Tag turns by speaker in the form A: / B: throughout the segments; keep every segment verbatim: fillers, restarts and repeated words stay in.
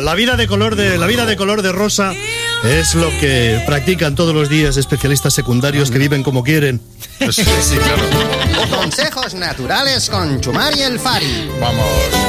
A: la vida de color de la vida de color de rosa es lo que practican todos los días especialistas secundarios que viven como quieren.
B: Sí, sí, claro.
C: Consejos naturales con Chumari el Fari.
B: Vamos.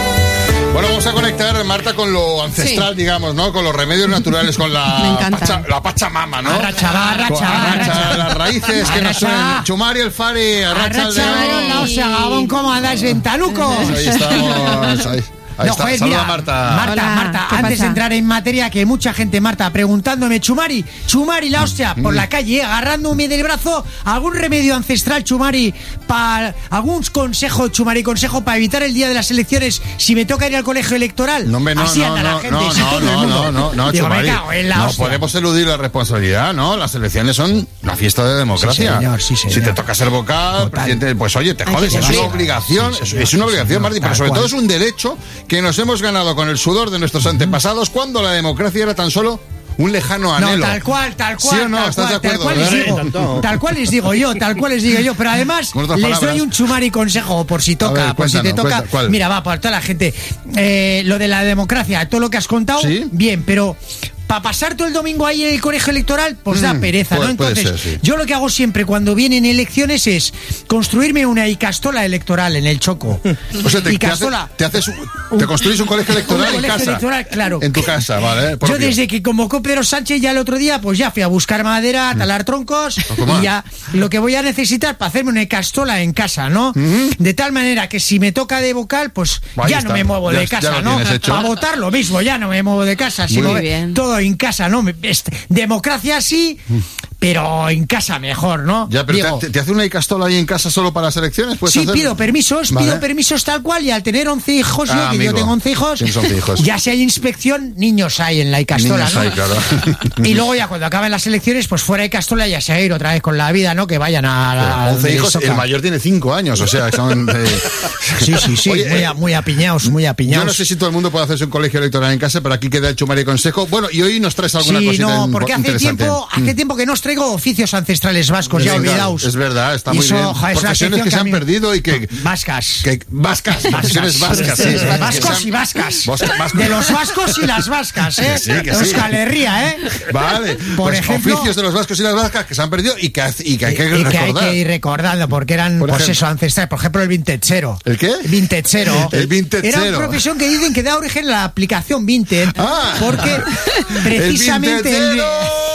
B: Bueno, vamos a conectar, Marta, con lo ancestral, sí. digamos, ¿no? Con los remedios naturales, con la, pacha, la Pachamama, ¿no?
D: Arracha, arracha,
B: arracha, las raíces arracha. que nos suenan. Chumari el Fari, arracha, arracha el dedo.
D: No se Gabón, ¿cómo andáis, ventanucos?
B: Ahí estamos, ahí. Ahí
D: no,
B: está.
D: joder,
B: Saluda,
D: mira,
B: Marta.
D: Marta,
E: Hola,
D: Marta, antes
E: pasa?
D: de entrar en materia, que mucha gente, Marta, preguntándome, Chumari, Chumari, la hostia, por la calle, agarrándome del brazo, algún remedio ancestral, Chumari, para algún consejo, Chumari, consejo para evitar el día de las elecciones si me toca ir al colegio electoral.
B: No, me, no,
D: Así
B: no,
D: anda
B: no,
D: la gente,
B: no,
D: si
B: no,
D: todo el
B: no,
D: mundo.
B: no, no, no,
D: Digo,
B: Chumari,
D: me cago en la
B: no
D: hostia.
B: podemos eludir la responsabilidad, ¿no? Las elecciones son la fiesta de democracia.
D: Sí, señor, sí, señor.
B: Si te toca ser vocal, presidente, pues oye, te jodes, es una obligación,
D: sí,
B: es,
D: señor,
B: es una
D: sí,
B: obligación,
D: señor,
B: Martín, pero
D: tal
B: sobre
D: cual.
B: todo es un derecho que nos hemos ganado con el sudor de nuestros antepasados cuando la democracia era tan solo un lejano anhelo.
D: No, tal cual, tal cual.
B: ¿Sí o no?
D: Tal
B: ¿Estás
D: cual,
B: de acuerdo?
D: tal cual les
A: ¿verdad?
D: digo,
A: Tanto.
D: tal cual les digo yo, tal cual les digo yo. Pero además
B: Con otras
D: les
B: palabras.
D: doy un Chumari consejo por si toca,
B: ver,
D: por si te
B: cuéntanos,
D: toca.
B: cuenta, ¿cuál?
D: Mira, va, para toda la gente. Eh, lo de la democracia, todo lo que has contado,
B: ¿Sí?
D: bien, pero para pasar todo el domingo ahí en el colegio electoral, pues da
B: Mm,
D: pereza,
B: puede-
D: ¿no?
B: puede
D: Entonces,
B: ser, sí.
D: yo lo que hago siempre cuando vienen elecciones es construirme una icastola electoral en el Choco.
B: O sea, te, te, hace-
D: Icastola.
B: te haces un- te construís un colegio electoral
D: Un
B: en
D: colegio
B: casa.
D: electoral, claro.
B: En tu casa, vale.
D: Yo
B: propio.
D: desde que convocó Pedro Sánchez ya el otro día, pues ya fui a buscar madera, a talar troncos
B: ¿Cómo?
D: y ya lo que voy a necesitar para hacerme una castola en casa, ¿no? De tal manera que si me toca de vocal, pues
B: Ahí
D: ya
B: está.
D: no me muevo
B: Ya-
D: de
B: ya
D: casa,
B: lo
D: ¿no?
B: tienes hecho.
D: Para votar lo mismo, ya no me muevo de casa, sino
E: Muy bien.
D: todo en casa, ¿no? Este, democracia sí, pero en casa mejor, ¿no?
B: Ya, pero
D: Digo,
B: te, te hace una icastola ahí en casa solo para las elecciones? ¿Puedes
D: sí,
B: hacer?
D: pido permisos,
B: Vale.
D: pido permisos tal cual, y al tener once hijos,
B: Ah,
D: yo, que
B: amigo,
D: yo tengo once hijos,
B: tienes once hijos.
D: ya si hay inspección, niños hay en la Icastola,
B: Niños
D: ¿no?
B: hay, claro.
D: Y luego ya cuando acaben las elecciones, pues fuera de Castola ya se va a ir otra vez con la vida, ¿no? Que vayan a la...
B: once
D: donde les
B: hijos,
D: toca.
B: el mayor tiene cinco años, o sea, son... eh,
D: Sí, sí, sí,
B: Oye,
D: muy,
B: eh,
D: a- muy apiñados, muy apiñados.
B: Yo no sé si todo el mundo puede hacerse un colegio electoral en casa, pero aquí queda el Chumari Consejo. Bueno, y hoy nos traes alguna
D: Sí,
B: cosita
D: no,
B: in-
D: porque hace
B: interesante.
D: tiempo, hace tiempo que no os traigo oficios ancestrales vascos, ya
B: Venga,
D: olvidaos.
B: Es verdad, está
D: Y
B: muy
D: eso,
B: bien.
D: joder, es una
B: Profesiones
D: sección
B: que se
D: a
B: han
D: mí-
B: perdido y que...
D: Vascas.
B: que vascas, profesiones vascas, sí.
D: Vascos y vascas.
B: Vos- vascos.
D: De los vascos y las vascas, ¿eh?
B: Que sí, que sí.
D: Euskal Herria, ¿eh?
B: Vale,
D: Por
B: pues
D: ejemplo-
B: oficios de los vascos y las vascas que se han perdido y que, hace- y que hay que
D: Y que hay
B: recordar.
D: que ir recordando porque eran,
B: Por
D: pues
B: ejemplo.
D: eso, ancestrales. Por ejemplo, el vintechero.
B: ¿El qué?
D: Vintechero.
B: El vintechero.
D: Era una profesión que dicen que da origen a la aplicación Vinted.
B: Ah.
D: Porque precisamente el,
B: vintechero.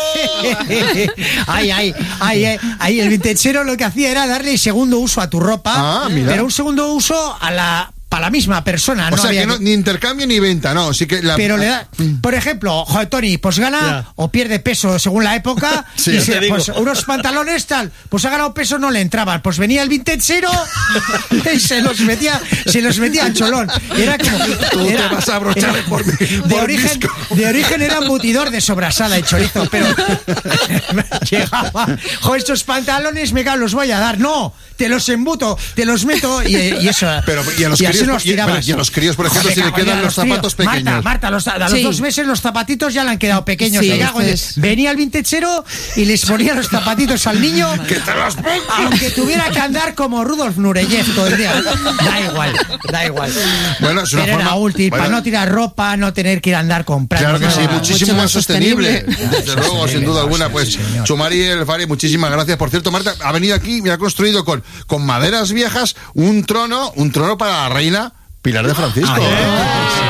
D: ay, ay, ay, ay, ay, el vintechero lo que hacía era darle segundo uso a tu ropa,
B: Ah, mira.
D: pero un segundo uso a la para la misma persona.
B: O
D: no
B: sea,
D: había
B: que no, ni intercambio ni venta, no. Sí que la,
D: Pero le da, por ejemplo, joder, Tony, pues gana
A: Ya.
D: o pierde peso según la época.
B: Sí,
D: y
B: te
D: se-
A: digo.
D: pues unos pantalones tal, pues ha ganado peso, no le entraban. Pues venía el vintechero y se los metía, se los metía al cholón. Y era como
B: Tú
D: era-
B: te vas a abrochar
D: era-
B: por mi-
D: de
B: por
D: origen,
B: mis co-
D: de origen era embutidor de sobrasada y chorizo, pero llegaba, joder, estos pantalones me cago, los voy a dar. No, te los embuto, te los meto y, y eso.
B: Pero, y a los
D: y así
B: críos,
D: nos
B: y-
D: tirabas.
B: pero, y a los críos, por ejemplo,
D: Joder,
B: si le
D: cago en
B: quedan
D: Dios,
B: los zapatos
D: críos.
B: pequeños.
D: Marta, Marta, los- a los
E: Sí.
D: dos meses los zapatitos ya le han quedado pequeños.
E: Sí,
D: Me cago en
E: esto
D: Dios.
E: es-
D: Venía el vintechero y les ponía los zapatitos al niño,
B: ¡Que te los pongo!
D: aunque tuviera que andar como Rudolf Nureyev todo el día. Da igual, da igual.
B: Bueno, es una
D: Pero
B: forma-
D: era útil
B: bueno.
D: para no tirar ropa, no tener que ir a andar comprando.
B: Claro que sí,
D: nada.
B: muchísimo
E: Mucho
B: más
E: más
B: sostenible.
E: sostenible.
B: Desde luego, sin duda alguna. Pues
D: Sí, señor.
B: Chumari el Fari, muchísimas gracias. Por cierto, Marta ha venido aquí y ha construido con, con maderas viejas un trono, un trono para la reina Pilar de Francisco.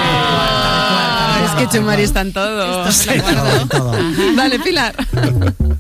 E: Ah, es que Chumari está en todo.
D: Está
E: de
D: en todo,
E: acuerdo.
D: en todo.
E: Dale, Pilar.